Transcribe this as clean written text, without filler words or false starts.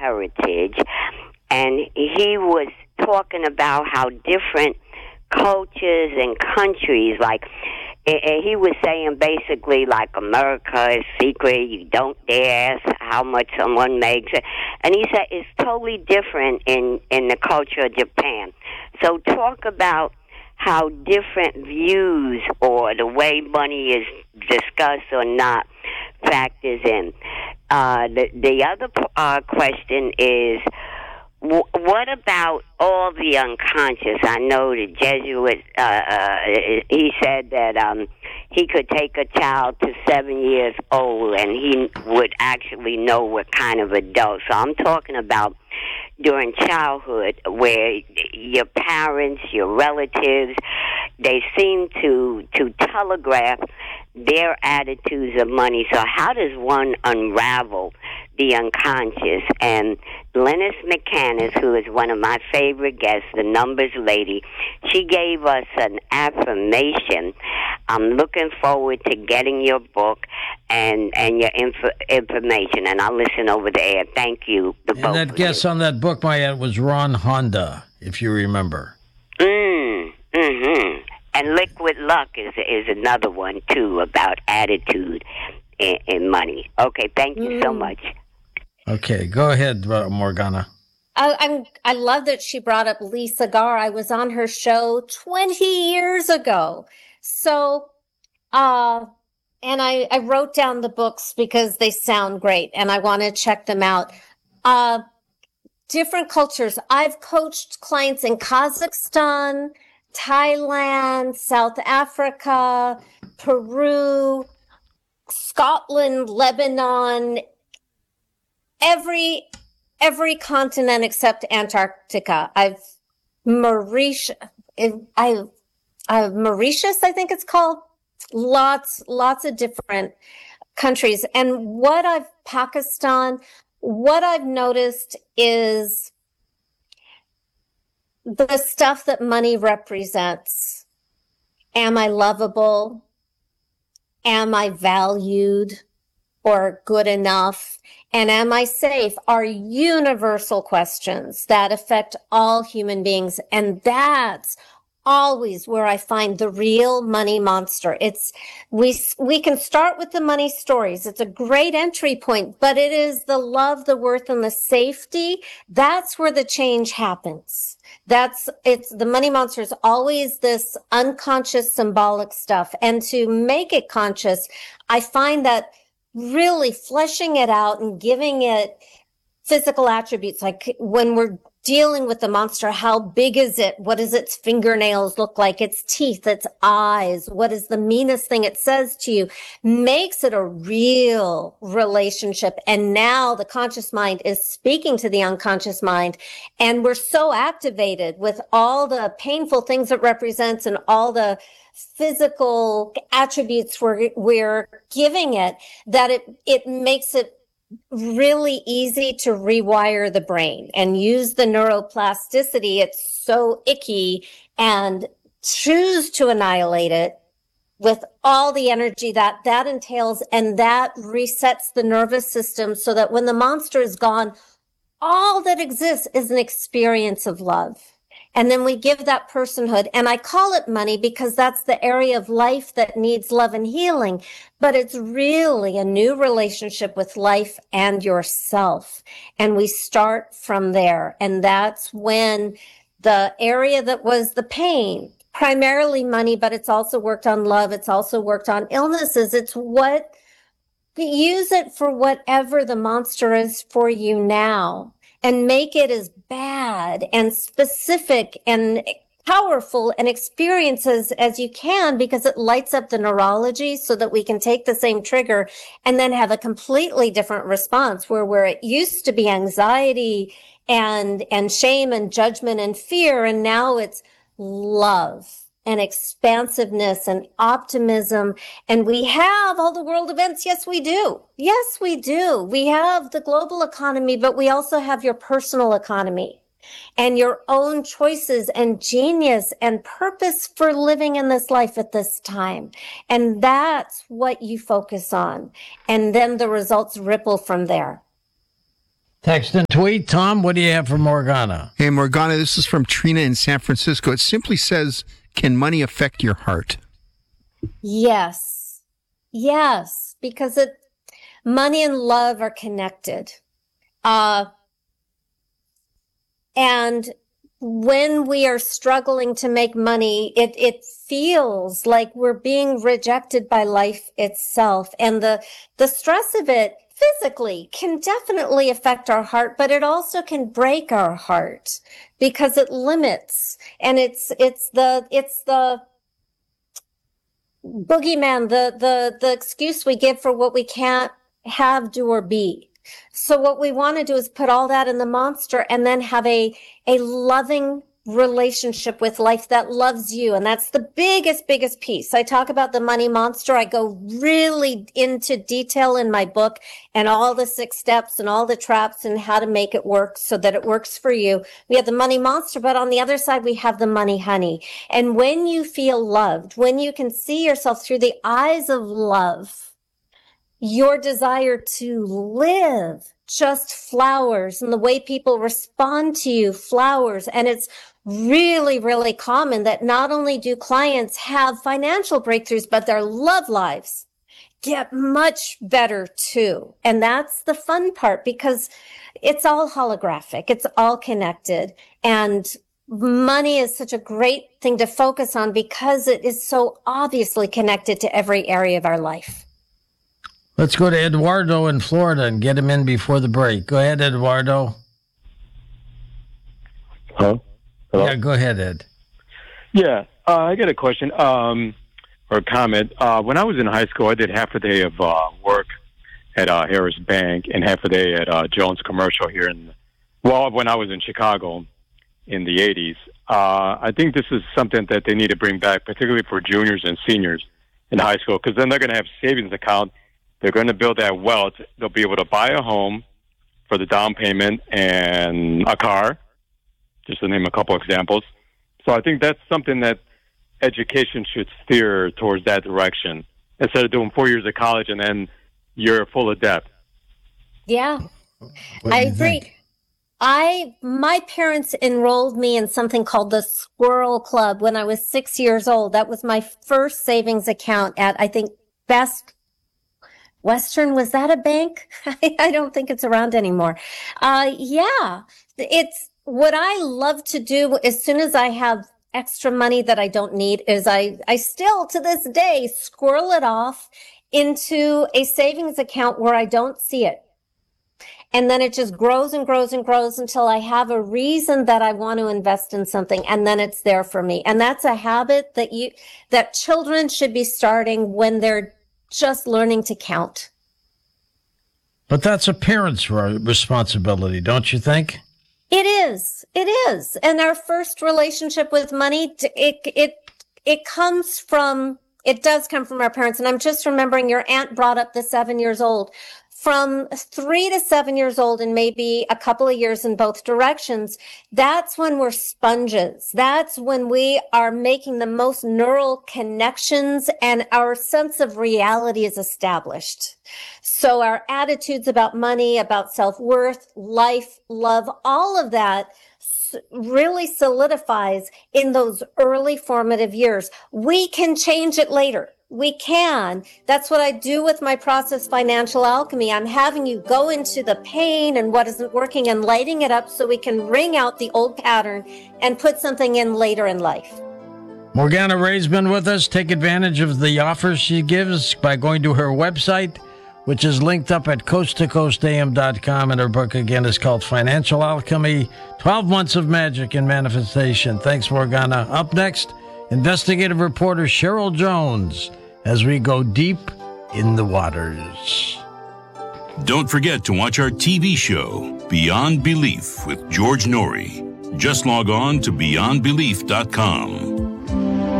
heritage, and he was talking about how different cultures and countries, like, he was saying basically like America is secret, you don't dare ask how much someone makes, and he said it's totally different in the culture of Japan. So talk about how different views or the way money is discussed or not factors in. The other question is, what about all the unconscious? I know the Jesuit, he said that he could take a child to 7 years old and he would actually know what kind of adult. So I'm talking about during childhood, where your parents, your relatives, they seem to telegraph their attitudes of money. So how does one unravel the unconscious? And Lennis McCannis, who is one of my favorite guests, the numbers lady, she gave us an affirmation. I'm looking forward to getting your book and your information, and I'll listen over the air. Thank you. And that guest on that book, Mayette, was Ron Honda, if you remember. Mm-hmm. And Liquid Luck is another one, too, about attitude in money. Okay, thank you so much. Okay, go ahead, Morgana. I love that she brought up Lisa Garr. I was on her show 20 years ago. So, and I wrote down the books because they sound great and I want to check them out. Different cultures. I've coached clients in Kazakhstan, Thailand, South Africa, Peru, Scotland, Lebanon, every continent except Antarctica. Mauritius, I think it's called. Lots of different countries. And Pakistan, what I've noticed is the stuff that money represents. Am I lovable? Am I valued or good enough? And am I safe? Are universal questions that affect all human beings. And that's always where I find the real money monster. We can start with the money stories. It's a great entry point, but it is the love, the worth, and the safety. That's where the change happens. The money monster is always this unconscious symbolic stuff. And to make it conscious, I find that really fleshing it out and giving it physical attributes, like when we're dealing with the monster, how big is it? What does its fingernails look like? Its teeth, its eyes? What is the meanest thing it says to you? Makes it a real relationship. And now the conscious mind is speaking to the unconscious mind. And we're so activated with all the painful things it represents and all the physical attributes we're giving it, that it makes it really easy to rewire the brain and use the neuroplasticity. It's so icky, and choose to annihilate it with all the energy that entails, and that resets the nervous system so that when the monster is gone, all that exists is an experience of love. And then we give that personhood, and I call it money because that's the area of life that needs love and healing, but it's really a new relationship with life and yourself. And we start from there. And that's when the area that was the pain, primarily money, but it's also worked on love. It's also worked on illnesses. Use it for whatever the monster is for you now. And make it as bad and specific and powerful and experiences as you can, because it lights up the neurology so that we can take the same trigger and then have a completely different response, where it used to be anxiety and shame and judgment and fear, and now it's love and expansiveness and optimism. And we have all the world events. Yes, we do. Yes, we do. We have the global economy, but we also have your personal economy and your own choices and genius and purpose for living in this life at this time. And that's what you focus on. And then the results ripple from there. Text and tweet. Tom, what do you have for Morgana? Hey, Morgana, this is from Trina in San Francisco. It simply says, can money affect your heart? Yes. Yes, because money and love are connected. And when we are struggling to make money, it feels like we're being rejected by life itself. And the stress of it physically can definitely affect our heart, but it also can break our heart because it limits. And it's the boogeyman, the excuse we give for what we can't have, do, or be. So what we want to do is put all that in the monster and then have a loving relationship with life that loves you. And that's the biggest piece. I talk about the money monster. I go really into detail in my book and all the 6 steps and all the traps and how to make it work so that it works for you. We have the money monster, but on the other side, we have the money honey. And when you feel loved, when you can see yourself through the eyes of love, your desire to live just flowers, and the way people respond to you flowers. And it's really, really common that not only do clients have financial breakthroughs, but their love lives get much better too. And that's the fun part because it's all holographic. It's all connected. And money is such a great thing to focus on because it is so obviously connected to every area of our life. Let's go to Eduardo in Florida and get him in before the break. Go ahead, Eduardo. Hello? Yeah, go ahead, Ed. Yeah, I got a question or a comment. When I was in high school, I did half a day of work at Harris Bank and half a day at Jones Commercial here when I was in Chicago in the 80s. I think this is something that they need to bring back, particularly for juniors and seniors in high school, because then they're going to have savings account. They're going to build that wealth. They'll be able to buy a home for the down payment and a car, just to name a couple examples. So I think that's something that education should steer towards that direction instead of doing 4 years of college and then you're full of debt. Yeah, I agree. My parents enrolled me in something called the Squirrel Club when I was 6 years old. That was my first savings account at, I think, Best Western. Was that a bank? I don't think it's around anymore. Yeah, it's what I love to do as soon as I have extra money that I don't need is I still to this day squirrel it off into a savings account where I don't see it. And then it just grows and grows and grows until I have a reason that I want to invest in something. And then it's there for me. And that's a habit that children should be starting when they're just learning to count. But that's a parent's responsibility, don't you think? It is. It is. And our first relationship with money, it does come from our parents. And I'm just remembering your aunt brought up the 7 years old. From 3 to 7 years old and maybe a couple of years in both directions, that's when we're sponges. That's when we are making the most neural connections and our sense of reality is established. So our attitudes about money, about self-worth, life, love, all of that really solidifies in those early formative years. We can change it later. We can. That's what I do with my process, Financial Alchemy. I'm having you go into the pain and what isn't working and lighting it up so we can wring out the old pattern and put something in later in life. Morgana Ray's been with us. Take advantage of the offers she gives by going to her website, which is linked up at coasttocoastam.com. And her book, again, is called Financial Alchemy, 12 Months of Magic and Manifestation. Thanks, Morgana. Up next, investigative reporter Cheryl Jones as we go deep in the waters. Don't forget to watch our TV show, Beyond Belief with George Norrie. Just log on to beyondbelief.com.